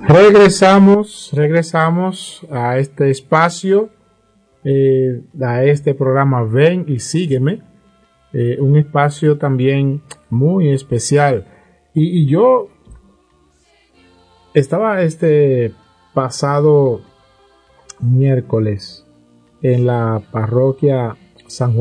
Regresamos a este espacio, a este programa Ven y Sígueme, un espacio también muy especial. Y yo estaba este pasado miércoles en la parroquia San